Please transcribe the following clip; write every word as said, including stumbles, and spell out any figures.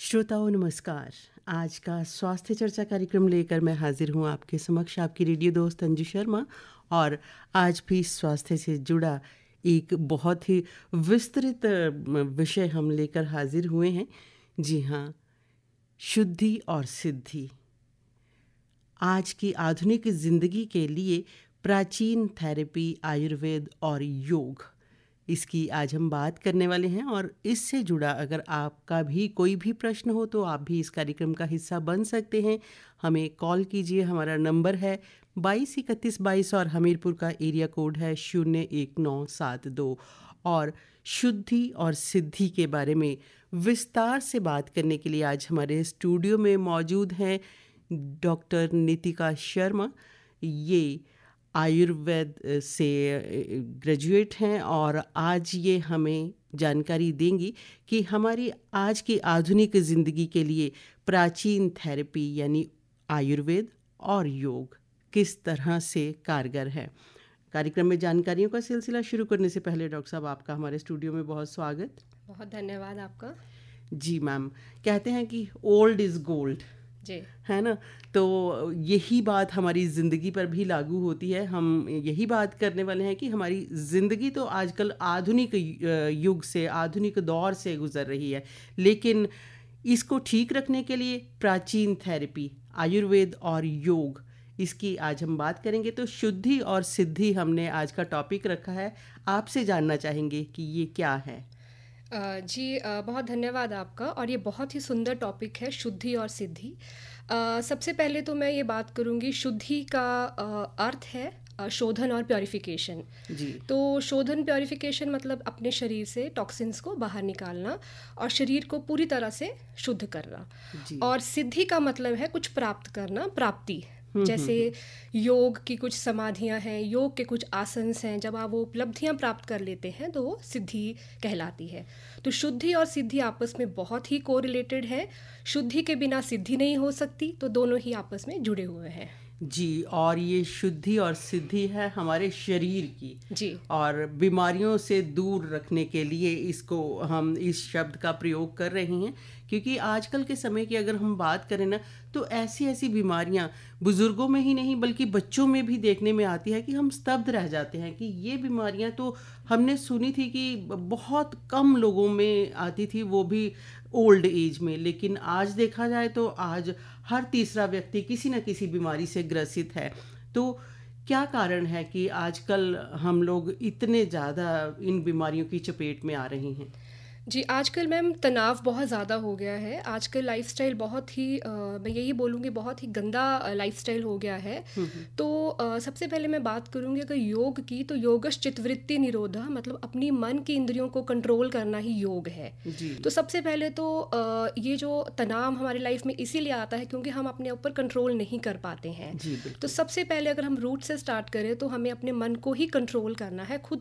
श्रोताओं नमस्कार। आज का स्वास्थ्य चर्चा कार्यक्रम लेकर मैं हाजिर हूँ आपके समक्ष, आपकी रेडियो दोस्त अंजू शर्मा। और आज भी स्वास्थ्य से जुड़ा एक बहुत ही विस्तृत विषय हम लेकर हाजिर हुए हैं। जी हाँ, शुद्धि और सिद्धि। आज की आधुनिक जिंदगी के लिए प्राचीन थेरेपी, आयुर्वेद और योग, इसकी आज हम बात करने वाले हैं। और इससे जुड़ा अगर आपका भी कोई भी प्रश्न हो तो आप भी इस कार्यक्रम का हिस्सा बन सकते हैं। हमें कॉल कीजिए। हमारा नंबर है बाईस इकतीस बाईस और हमीरपुर का एरिया कोड है शून्य एक नौ सात दो। और शुद्धि और सिद्धि के बारे में विस्तार से बात करने के लिए आज हमारे स्टूडियो में मौजूद हैं डॉक्टर नितिका शर्मा। ये आयुर्वेद से ग्रेजुएट हैं और आज ये हमें जानकारी देंगी कि हमारी आज की आधुनिक ज़िंदगी के लिए प्राचीन थेरेपी यानी आयुर्वेद और योग किस तरह से कारगर है। कार्यक्रम में जानकारियों का सिलसिला शुरू करने से पहले डॉक्टर साहब, आपका हमारे स्टूडियो में बहुत स्वागत। बहुत धन्यवाद आपका। जी मैम, कहते हैं कि ओल्ड इज़ गोल्ड, जी है ना। तो यही बात हमारी ज़िंदगी पर भी लागू होती है। हम यही बात करने वाले हैं कि हमारी ज़िंदगी तो आजकल आधुनिक युग से, आधुनिक दौर से गुज़र रही है, लेकिन इसको ठीक रखने के लिए प्राचीन थेरेपी, आयुर्वेद और योग, इसकी आज हम बात करेंगे। तो शुद्धि और सिद्धि हमने आज का टॉपिक रखा है। आपसे जानना चाहेंगे कि ये क्या है। जी बहुत धन्यवाद आपका। और ये बहुत ही सुंदर टॉपिक है, शुद्धि और सिद्धि। सबसे पहले तो मैं ये बात करूँगी, शुद्धि का अर्थ है शोधन और प्योरिफिकेशन। जी। तो शोधन, प्योरिफिकेशन मतलब अपने शरीर से टॉक्सिन्स को बाहर निकालना और शरीर को पूरी तरह से शुद्ध करना। जी। और सिद्धि का मतलब है कुछ प्राप्त करना, प्राप्ति। जैसे योग की कुछ समाधियां हैं, योग के कुछ आसन्स हैं, जब आप वो उपलब्धियां प्राप्त कर लेते हैं तो वो सिद्धि कहलाती है। तो शुद्धि और सिद्धि आपस में बहुत ही कोरिलेटेड है। शुद्धि के बिना सिद्धि नहीं हो सकती, तो दोनों ही आपस में जुड़े हुए हैं। जी। और ये शुद्धि और सिद्धि है हमारे शरीर की। जी। और बीमारियों से दूर रखने के लिए इसको हम इस शब्द का प्रयोग कर रहे हैं, क्योंकि आजकल के समय की अगर हम बात करें ना, तो ऐसी ऐसी बीमारियां बुजुर्गों में ही नहीं बल्कि बच्चों में भी देखने में आती है कि हम स्तब्ध रह जाते हैं कि ये बीमारियां तो हमने सुनी थी कि बहुत कम लोगों में आती थी, वो भी ओल्ड एज में, लेकिन आज देखा जाए तो आज हर तीसरा व्यक्ति किसी न किसी बीमारी से ग्रसित है। तो क्या कारण है कि आजकल हम लोग इतने ज़्यादा इन बीमारियों की चपेट में आ रहे हैं? जी, आजकल मैम तनाव बहुत ज़्यादा हो गया है। आजकल लाइफस्टाइल बहुत ही आ, मैं यही बोलूँगी बहुत ही गंदा लाइफस्टाइल हो गया है। तो आ, सबसे पहले मैं बात करूँगी अगर योग की, तो योगश चित्तवृत्ति निरोधा, मतलब अपनी मन की इंद्रियों को कंट्रोल करना ही योग है। जी। तो सबसे पहले तो आ, ये जो तनाव हमारी लाइफ में इसीलिए आता है क्योंकि हम अपने ऊपर कंट्रोल नहीं कर पाते हैं। जी, तो सबसे पहले अगर हम रूट से स्टार्ट करें तो हमें अपने मन को ही कंट्रोल करना है, खुद